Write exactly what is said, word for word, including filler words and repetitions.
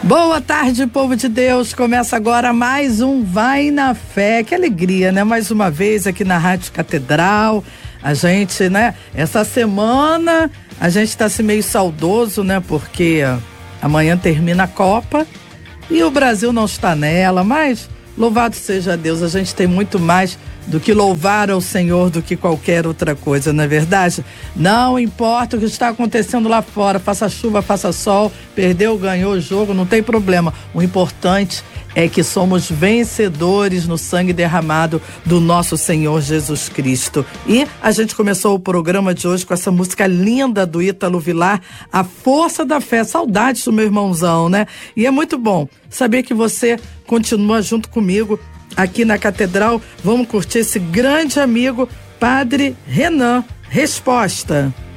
Boa tarde, povo de Deus. Começa agora mais um Vai na Fé. Que alegria, né? Mais uma vez aqui na Rádio Catedral. A gente, né? Essa semana a gente tá assim meio saudoso, né? Porque amanhã termina a Copa e o Brasil não está nela, mas louvado seja Deus, a gente tem muito mais do que louvar ao Senhor do que qualquer outra coisa, não é verdade? Não importa o que está acontecendo lá fora, faça chuva, faça sol, perdeu, ganhou o jogo, não tem problema. O importante é que somos vencedores no sangue derramado do nosso Senhor Jesus Cristo. E a gente começou o programa de hoje com essa música linda do Ítalo Vilar, A Força da Fé. Saudades do meu irmãozão, né? E é muito bom saber que você continua junto comigo aqui na Catedral. Vamos curtir esse grande amigo, Padre Renan. Resposta.